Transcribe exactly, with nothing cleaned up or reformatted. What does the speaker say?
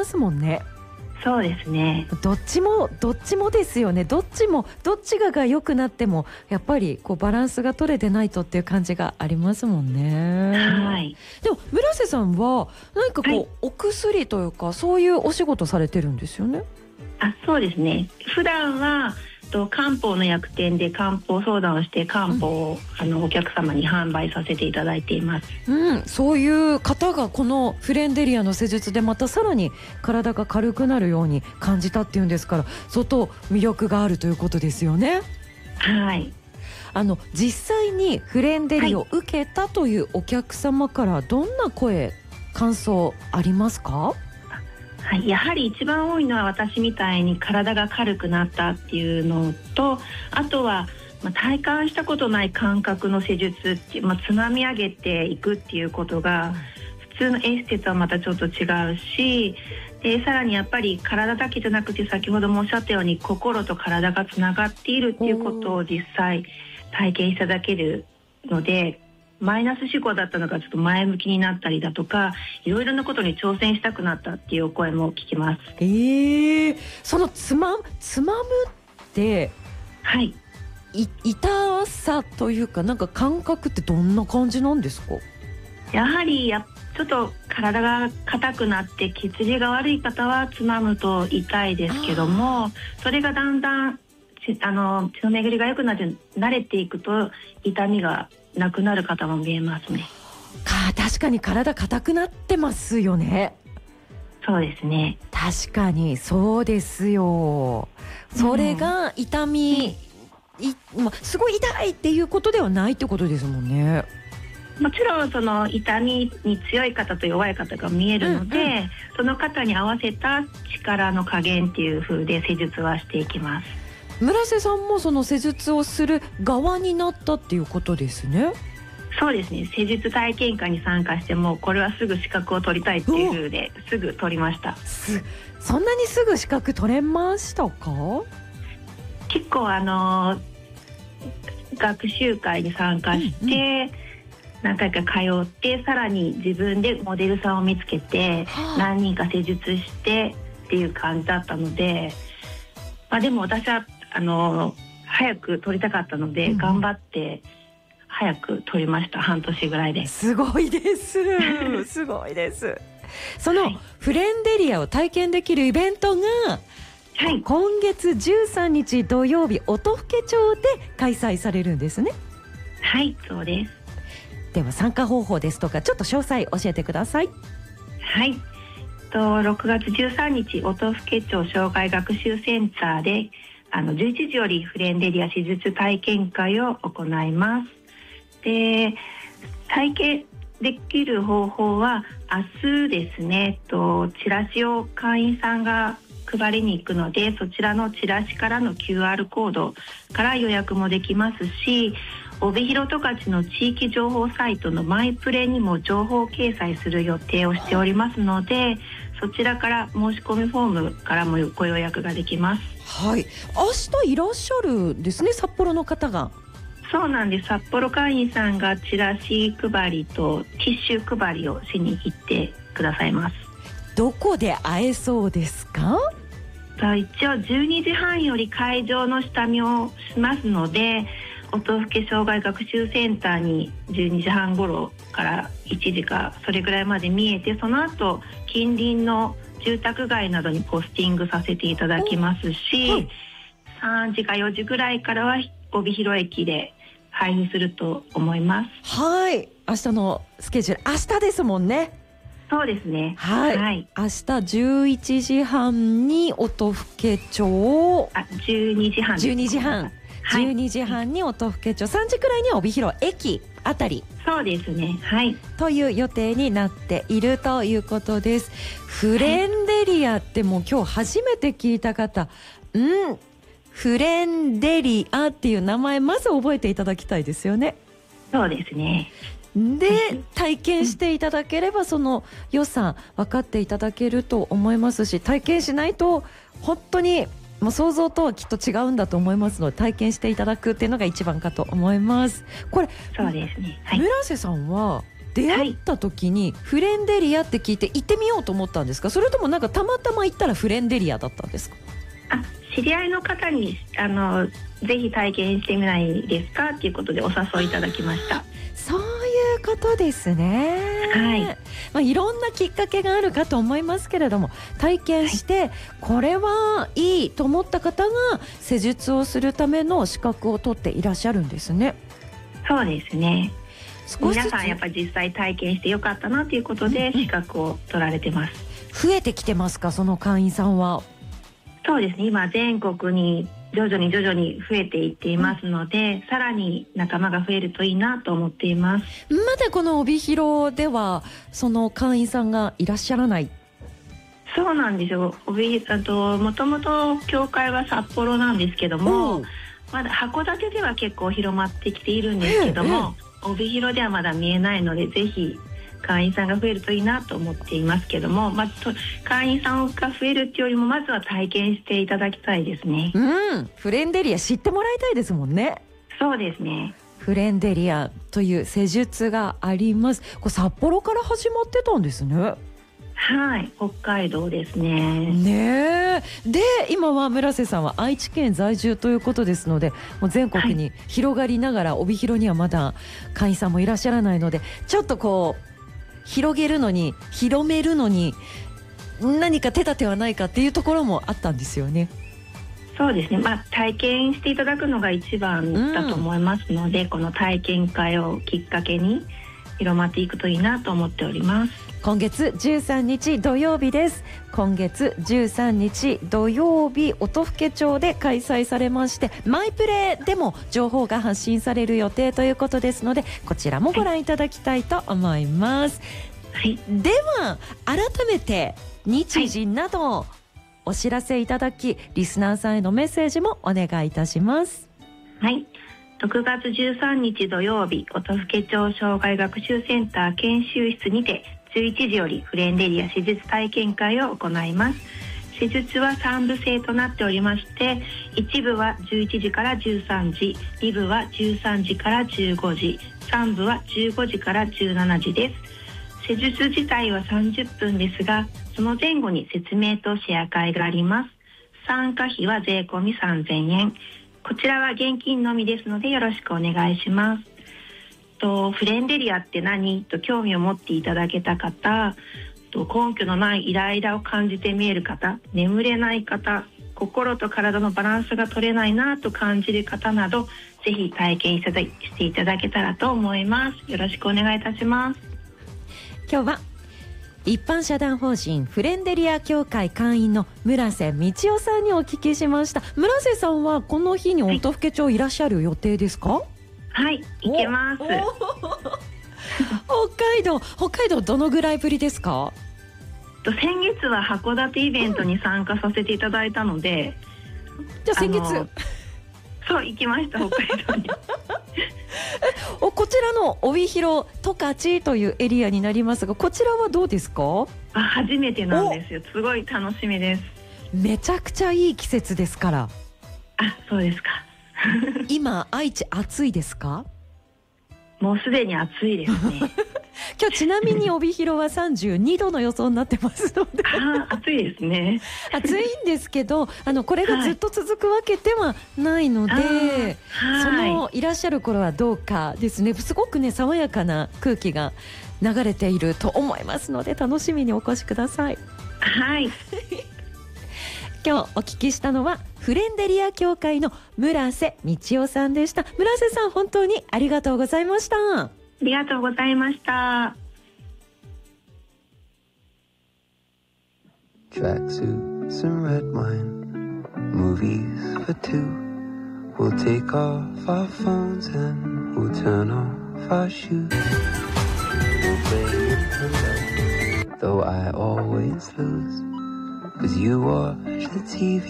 ますもんね。 そうですね。 どっちもどっちもですよね。どっちもどっちがが良くなってもやっぱりこうバランスが取れてないとっていう感じがありますもんね。 はい。 でも村瀬さんは何かこう、 はい、 お薬というかそういうお仕事されてるんですよね。 あ、そうですね。普段はと漢方の薬店で漢方相談をして漢方を、うん、あのお客様に販売させていただいています。 うん、そういう方がこのフレンデリアの施術でまたさらに体が軽くなるように感じたっていうんですから、相当魅力があるということですよね。 はい。 あの実際にフレンデリを受けたというお客様からどんな声、感想ありますか？ はい、やはり一番多いのは私みたいに体が軽くなったっていうのと、あとは、まあ、体感したことない感覚の施術っていう、まあ、つまみ上げていくっていうことが普通のエステとはまたちょっと違うし、でさらにやっぱり体だけじゃなくて先ほどもおっしゃったように心と体がつながっているっていうことを実際体験していただけるので、マイナス思考だったのがちょっと前向きになったりだとか、いろいろなことに挑戦したくなったっていうお声も聞きます。 えー、そのつまつまむって、 はい、 い痛さというかなんか感覚ってどんな感じなんですか？ やはりやちょっと体が硬くなって血流が悪い方はつまむと痛いですけども、それがだんだんあの血の巡りが良くなって慣れていくと痛みがなくなる方も見えますね。 か確かに体硬くなってますよね。 そうですね。 確かにそうですよ。それが痛み、うん、いま、すごい痛いっていうことではないってことですもんね。 もちろんその痛みに強い方と弱い方が見えるので、うんうん、その方に合わせた力の加減っていう風で施術はしていきます。 村瀬さんもその施術をする側になったっていうことですね。 そうですね。施術体験会に参加してもこれはすぐ資格を取りたいっていう風ですぐ取りました。 すそんなにすぐ資格取れましたか？ 結構あの学習会に参加して、うんうん、何回か通ってさらに自分でモデルさんを見つけて、はあ、何人か施術してっていう感じだったので、まあ、でも私はあの早く取りたかったので、うん、頑張って早く取りました。半年ぐらいで。 すごいですすごいです。その、はい、フレンデリアを体験できるイベントが、はい、今月じゅうさんにち土曜日音更町で開催されるんですね。 はい、そうです。 では参加方法ですとかちょっと詳細教えてください。 はい、とろくがつじゅうさんにち音更町障害学習センターであのじゅういちじよりフレンデリア施術体験会を行います。で体験できる方法は明日ですね、とチラシを会員さんが配りに行くので、そちらのチラシからの キューアール コードから予約もできますし、帯広十勝の地域情報サイトのマイプレにも情報掲載する予定をしておりますので、そちらから申し込みフォームからもご予約ができます。 はい、明日いらっしゃるんですね、札幌の方が。 そうなんです。札幌会員さんがチラシ配りとティッシュ配りをしに行ってくださいます。 どこで会えそうですか？ 一応じゅうにじはんより会場の下見をしますので、音更障害学習センターにじゅうにじはん頃からいちじかそれぐらいまで見えて、その後近隣の住宅街などにポスティングさせていただきますし、はい、さんじかよじぐらいからは帯広駅で配布すると思います。 はい、明日のスケジュール明日ですもんね。 そうですね。 はい、はい、明日じゅういちじはんに音更町、 あ、じゅうにじはんじゅうにじはん、はい、じゅうにじはんに音更町、さんじくらいには帯広駅あたり、 そうですね、はい、 という予定になっているということです。フレンデリアってもう今日初めて聞いた方、うん、フレンデリアっていう名前まず覚えていただきたいですよね。 そうですね。 で体験していただければその良さ分かっていただけると思いますし、体験しないと本当にもう想像とはきっと違うんだと思いますので、体験していただくっていうのが一番かと思います。これそうですね、はい、 村瀬さんは出会った時にフレンデリアって聞いて行ってみようと思ったんですか？それともなんかたまたま行ったらフレンデリアだったんですか？ あ、知り合いの方にあのぜひ体験してみないですかっていうことでお誘いいただきました。 そういうことですね。 はい、 まあ、いろんなきっかけがあるかと思いますけれども、体験して、はい、これはいいと思った方が施術をするための資格を取っていらっしゃるんですね。 そうですね。皆さんやっぱり実際体験してよかったなということで資格を取られてます。 増えてきてますか、その会員さんは？ そうですね、今全国に徐々に徐々に増えていっていますので、うん、さらに仲間が増えるといいなと思っています。 まだこの帯広ではその会員さんがいらっしゃらない？ そうなんですよ。帯あともともと教会は札幌なんですけども、まだ函館では結構広まってきているんですけども、帯広ではまだ見えないので、ぜひ会員さんが増えるといいなと思っていますけども、まず会員さんが増えるっていうよりもまずは体験していただきたいですね。 うん、フレンデリア知ってもらいたいですもんね。 そうですね。 フレンデリアという施術があります。これ札幌から始まってたんですね。 はい、北海道ですね。 ねえ。で今は村瀬さんは愛知県在住ということですので、もう全国に広がりながら、はい、帯広にはまだ会員さんもいらっしゃらないので、ちょっとこう広げるのに広めるのに何か手立てはないかっていうところもあったんですよね。 そうですね、まあ、体験していただくのが一番だと思いますので、うん、この体験会をきっかけに広まっていくといいなと思っております。 今月じゅうさんにち土曜日です。今月じゅうさんにち土曜日、音更町で開催されまして、マイプレでも情報が発信される予定ということですので、こちらもご覧いただきたいと思います、はい、では改めて日時などお知らせいただき、はい、リスナーさんへのメッセージもお願いいたします。 はい、ろくがつじゅうさんにち土曜日、音更町障害学習センター研修室にてじゅういちじよりフレンデリア施術体験会を行います。施術はさんぶ制となっておりまして、いち部はじゅういちじからじゅうさんじ、に部はじゅうさんじからじゅうごじ、さん部はじゅうごじからじゅうしちじです。施術自体はさんじゅっぷんですが、その前後に説明とシェア会があります。参加費は税込みさんぜんえん。こちらは現金のみですのでよろしくお願いします。とフレンデリアって何と興味を持っていただけた方、と根拠のないイライラを感じて見える方、眠れない方、心と体のバランスが取れないなと感じる方など、ぜひ体験していただけたらと思います。よろしくお願いいたします。 今日は一般社団法人フレンデリア協会会員の村瀬道夫さんにお聞きしました。村瀬さんはこの日に音更町いらっしゃる予定ですか？ はい、行けます。 北海道、北海道どのぐらいぶりですか？ 先月は函館イベントに参加させていただいたので、 うん、じゃあ先月そう行きました、北海道におこちらの帯広十勝というエリアになりますが、こちらはどうですか？ あ、初めてなんですよ。すごい楽しみです。 めちゃくちゃいい季節ですから。 あ、そうですか今愛知暑いですか？ もうすでに暑いですね今日ちなみに帯広はさんじゅうにどの予想になってますのであ、暑いですね暑いんですけど、あのこれがずっと続くわけではないので、はい、そのいらっしゃる頃はどうかですね。すごくね爽やかな空気が流れていると思いますので、楽しみにお越しください。 はい今日お聞きしたのはフレンデリア協会の村瀬道夫さんでした。村瀬さん、本当にありがとうございました。 ありがとうございました。 Tracksuits and red wine, movies for two. We'll take off our phones and we'll turn off our shoes. We'll play in the dark, though I always lose, 'cause you watch the T V